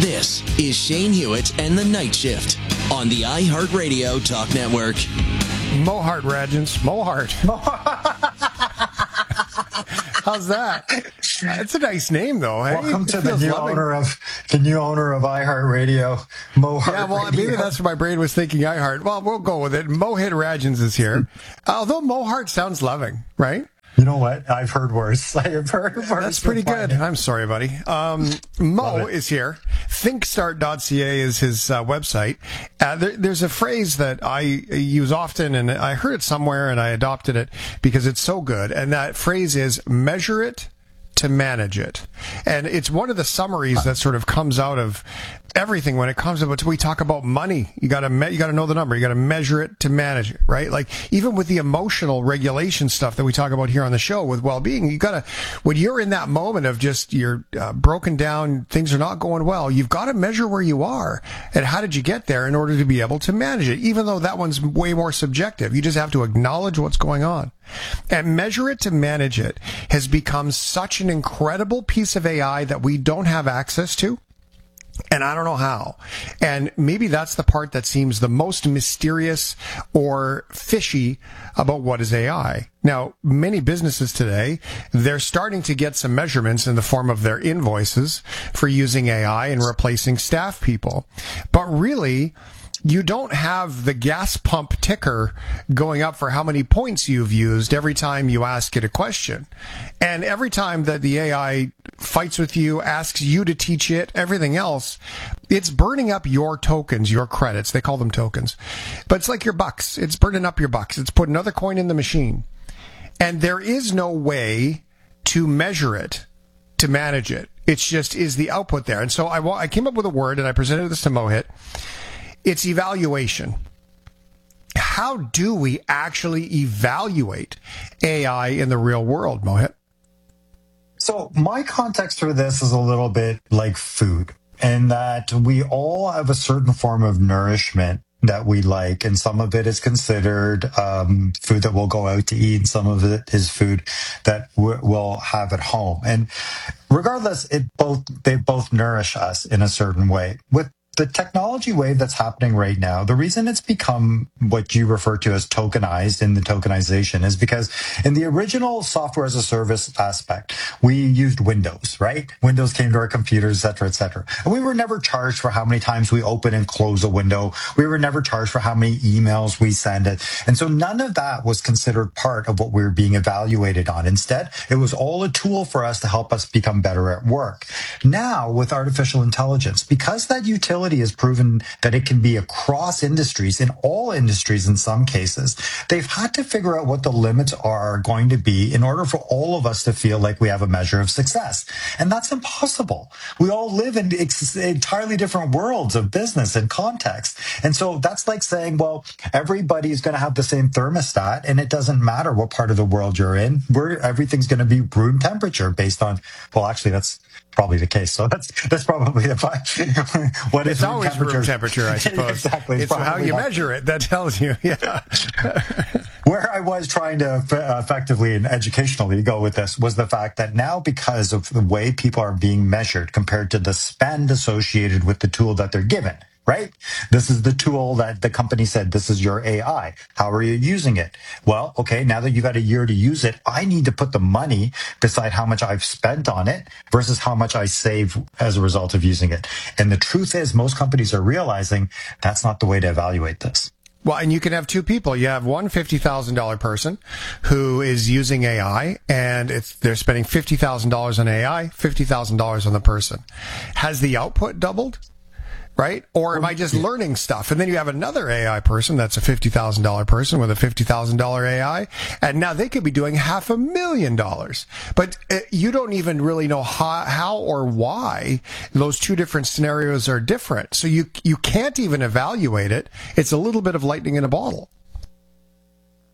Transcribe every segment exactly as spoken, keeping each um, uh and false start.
This is Shane Hewitt and the Night Shift on the iHeartRadio Talk Network. Mohart Radgens. Mohart. How's that? It's a nice name, though. Hey? Welcome to the new loving. owner of the new owner of iHeartRadio, Mohart. Yeah, well, Radio. maybe that's what my brain was thinking. iHeart. Well, we'll go with it. Mohit Radgens is here. Although Mohart sounds loving, right? You know what? I've heard worse. I have heard worse. That's pretty good. It. I'm sorry, buddy. Um, Mo is here. thinkstart dot c a is his uh, website. Uh, there, there's a phrase that I use often, and I heard it somewhere, and I adopted it because it's so good. And that phrase is measure it to manage it. And it's one of the summaries that sort of comes out of everything when it comes to we talk about money. You got to me- you got to know the number. You got to measure it to manage it, right? Like even with the emotional regulation stuff that we talk about here on the show with well-being, you got to when you're in that moment of just you're uh, broken down, things are not going well. You've got to measure where you are and how did you get there in order to be able to manage it. Even though that one's way more subjective, you just have to acknowledge what's going on. And measure it to manage it has become such an incredible piece of A I that we don't have access to. And I don't know how. And maybe that's the part that seems the most mysterious or fishy about what is A I. Now, many businesses today, they're starting to get some measurements in the form of their invoices for using A I and replacing staff people. But really, you don't have the gas pump ticker going up for how many points you've used every time you ask it a question. And every time that the A I fights with you, asks you to teach it, everything else, it's burning up your tokens, your credits. They call them tokens. But it's like your bucks. It's burning up your bucks. It's put another coin in the machine. And there is no way to measure it, to manage it. It's just, is the output there? And so I, I came up with a word, and I presented this to Mohit. It's evaluation. How do we actually evaluate A I in the real world, Mohit? So my context for this is a little bit like food, in that we all have a certain form of nourishment that we like, and some of it is considered um, food that we'll go out to eat, and some of it is food that w- we'll have at home. And regardless, it both they both nourish us in a certain way. With the technology wave that's happening right now, the reason it's become what you refer to as tokenized in the tokenization is because in the original software as a service aspect, we used Windows, right? Windows came to our computers, et cetera, et cetera. And we were never charged for how many times we open and close a window. We were never charged for how many emails we send it. And so none of that was considered part of what we were being evaluated on. Instead, it was all a tool for us to help us become better at work. Now, with artificial intelligence, because that utility has proven that it can be across industries, in all industries in some cases, they've had to figure out what the limits are going to be in order for all of us to feel like we have a measure of success. And that's impossible. We all live in ex- entirely different worlds of business and context. And so that's like saying, well, everybody's going to have the same thermostat, and it doesn't matter what part of the world you're in. We're, everything's going to be room temperature based on, well, actually, that's probably the case. So that's that's probably the what it's is always temperature? room temperature, I suppose. Exactly. It's how you not. measure it that tells you. Yeah. Where I was trying to uh, effectively and educationally go with this was the fact that now, because of the way people are being measured compared to the spend associated with the tool that they're given, right? This is the tool that the company said, this is your A I. How are you using it? Well, okay, now that you got a year to use it, I need to put the money beside how much I've spent on it versus how much I save as a result of using it. And the truth is, most companies are realizing that's not the way to evaluate this. Well, and you can have two people. You have one fifty thousand dollars person who is using A I, and it's they're spending fifty thousand dollars on A I, fifty thousand dollars on the person. Has the output doubled? Right? Or am I just learning stuff? And then you have another A I person that's a fifty thousand dollars person with a fifty thousand dollars A I, and now they could be doing half a million dollars. But uh, you don't even really know how, how or why those two different scenarios are different. So you you can't even evaluate it. It's a little bit of lightning in a bottle.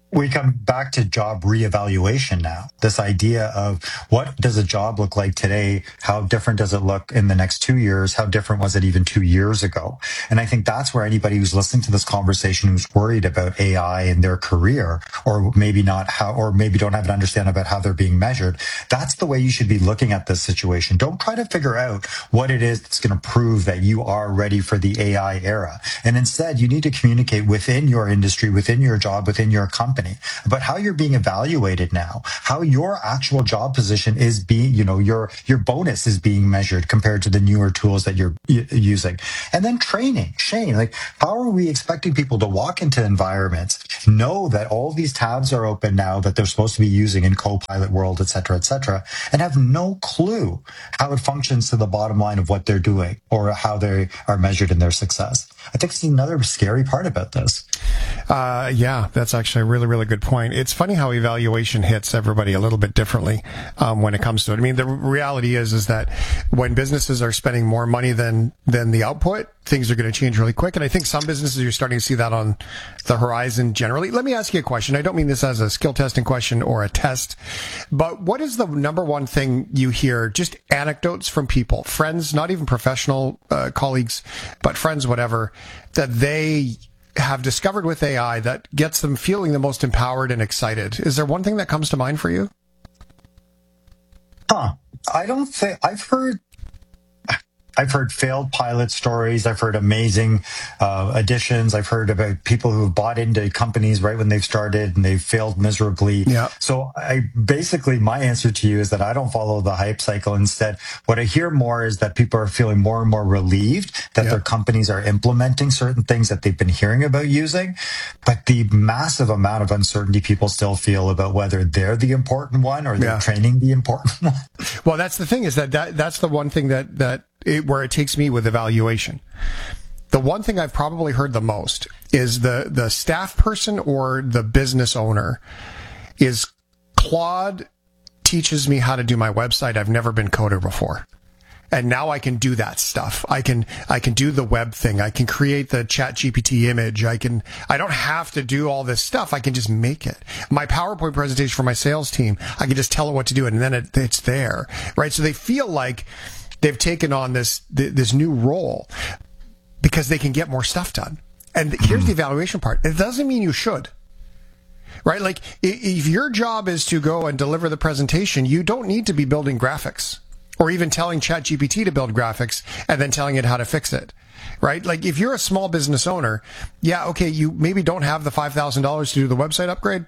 we come back to job reevaluation now. This idea of what does a job look like today? How different does it look in the next two years? How different was it even two years ago? And I think that's where anybody who's listening to this conversation who's worried about A I in their career, or maybe not how, or maybe don't have an understanding about how they're being measured, that's the way you should be looking at this situation. Don't try to figure out what it is that's going to prove that you are ready for the A I era. And instead, you need to communicate within your industry, within your job, within your company, about how you're being evaluated now, how your actual job position is being, you know, your your bonus is being measured compared to the newer tools that you're y- using. And then training, Shane, like, how are we expecting people to walk into environments, know that all these tabs are open now that they're supposed to be using in Copilot world, et cetera, et cetera, and have no clue how it functions to the bottom line of what they're doing or how they are measured in their success? I think it's another scary part about this. Uh, yeah, that's actually a really, really good point. It's funny how evaluation hits everybody a little bit differently um, when it comes to it. I mean, the reality is is that when businesses are spending more money than than the output, things are going to change really quick. And I think some businesses, you're starting to see that on the horizon generally. Let me ask you a question. I don't mean this as a skill testing question or a test, but what is the number one thing you hear, just anecdotes from people, friends, not even professional uh, colleagues, but friends, whatever, that they have discovered with A I that gets them feeling the most empowered and excited? Is there one thing that comes to mind for you? Huh. I don't think I've heard I've heard failed pilot stories. I've heard amazing uh, additions. I've heard about people who have bought into companies right when they've started and they've failed miserably. Yeah. So I basically, my answer to you is that I don't follow the hype cycle. Instead, what I hear more is that people are feeling more and more relieved that Yeah. their companies are implementing certain things that they've been hearing about using. But the massive amount of uncertainty people still feel about whether they're the important one or they're Yeah. training the important one. Well, that's the thing is that, that that's the one thing that, that it, where it takes me with evaluation. The one thing I've probably heard the most is the, the staff person or the business owner is Claude teaches me how to do my website. I've never been coder before. And now I can do that stuff. I can, I can do the web thing. I can create the Chat G P T image. I can, I don't have to do all this stuff. I can just make it. My PowerPoint presentation for my sales team, I can just tell it what to do and then it, it's there, right? So they feel like they've taken on this, this new role because they can get more stuff done. And here's the evaluation part. It doesn't mean you should. Right? Like, if your job is to go and deliver the presentation, you don't need to be building graphics or even telling Chat G P T to build graphics and then telling it how to fix it. Right? Like, if you're a small business owner, yeah, okay, you maybe don't have the five thousand dollars to do the website upgrade,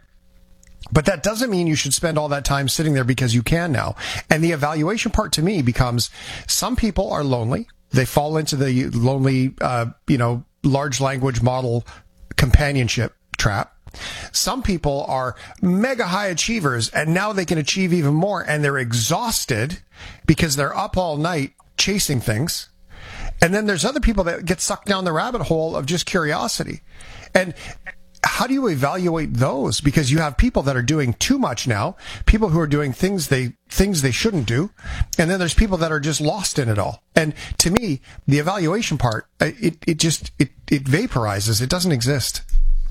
but that doesn't mean you should spend all that time sitting there because you can now. And the evaluation part to me becomes some people are lonely. They fall into the lonely, uh, you know, large language model companionship trap. Some people are mega high achievers and now they can achieve even more and they're exhausted because they're up all night chasing things. And then there's other people that get sucked down the rabbit hole of just curiosity. And how do you evaluate those? Because you have people that are doing too much now, people who are doing things they things they shouldn't do, and then there's people that are just lost in it all. And to me, the evaluation part, it it just it it vaporizes. It doesn't exist.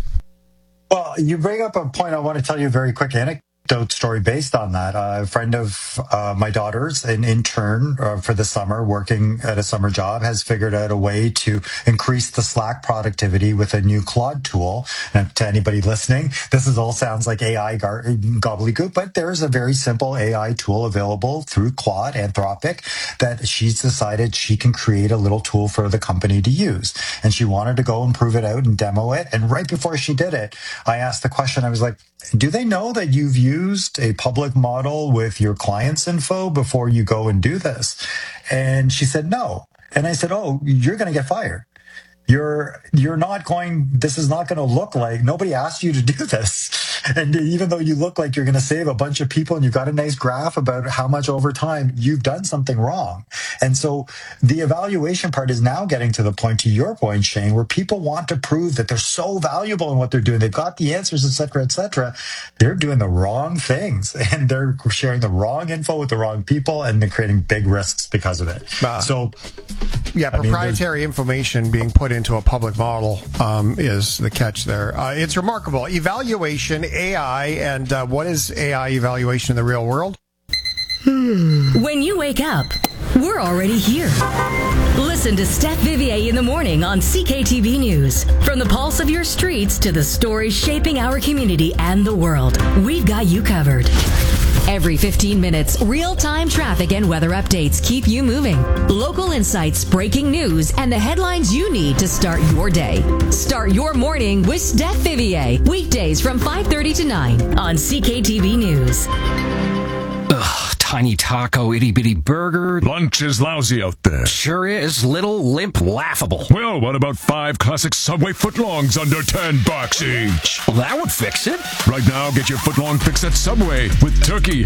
Well, you bring up a point. I want to tell you a very quick anecdote story based on that. Uh, a friend of uh, my daughter's, an intern uh, for the summer, working at a summer job, has figured out a way to increase the Slack productivity with a new Claude tool. And to anybody listening, this is all sounds like A I gar- gobbledygook, but there is a very simple A I tool available through Claude, Anthropic, that she's decided she can create a little tool for the company to use. And she wanted to go and prove it out and demo it. And right before she did it, I asked the question, I was like, do they know that you've used a public model with your client's info before you go and do this? And she said, no. And I said, oh, you're going to get fired. You're, you're not going, this is not going to look like, nobody asked you to do this. And even though you look like you're going to save a bunch of people and you've got a nice graph about how much over time, you've done something wrong. And so the evaluation part is now getting to the point, to your point, Shane, where people want to prove that they're so valuable in what they're doing. They've got the answers, et cetera, et cetera. They're doing the wrong things and they're sharing the wrong info with the wrong people and they're creating big risks because of it. Ah. So Yeah, I mean, proprietary information being put into a public model um, is the catch there. Uh, it's remarkable. Evaluation, A I, and uh, what is A I evaluation in the real world? When you wake up, we're already here. Listen to Steph Vivier in the morning on C K T V News. From the pulse of your streets to the stories shaping our community and the world, we've got you covered. Every fifteen minutes, real-time traffic and weather updates keep you moving. Local insights, breaking news, and the headlines you need to start your day. Start your morning with Steph Vivier. Weekdays from five thirty to nine on C K T V News. Ugh, tiny taco, itty-bitty burger. Lunch is lousy out there. Sure is. Little, limp, laughable. Well, what about five classic Subway footlongs under ten bucks each? Well, that would fix it. Right now, get your footlong fix at Subway with turkey,